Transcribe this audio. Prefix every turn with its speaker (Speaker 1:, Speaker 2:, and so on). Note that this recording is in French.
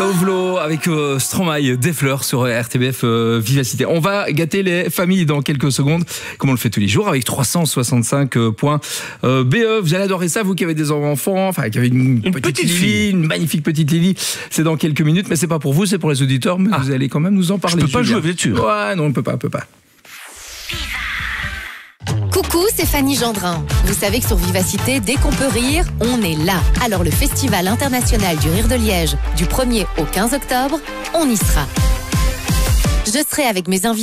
Speaker 1: Ovlo avec Stromae, des fleurs sur RTBF Vivacité. On va gâter les familles dans quelques secondes, comme on le fait tous les jours, avec 365 points BE. Vous allez adorer ça, vous qui avez des enfants, enfin qui avez une petite Lily, une magnifique petite Lily. C'est dans quelques minutes, mais c'est pas pour vous, c'est pour les auditeurs, mais vous allez quand même nous en parler.
Speaker 2: Je peux pas jouer, bien sûr.
Speaker 1: Ouais, non, on peut pas.
Speaker 3: Coucou, c'est Fanny Gendrin. Vous savez que sur Vivacité, dès qu'on peut rire, on est là. Alors le Festival international du rire de Liège, du 1er au 15 octobre, on y sera. Je serai avec mes invités